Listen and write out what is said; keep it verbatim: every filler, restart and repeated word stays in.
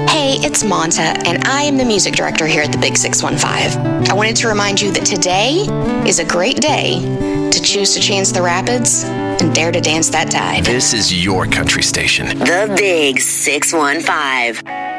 Hey, it's Monta, and I am the music director here at the Big six one five. I wanted to remind you that today is a great day to choose to change the rapids and dare to dance that tide. This is your country station. The Big six one five.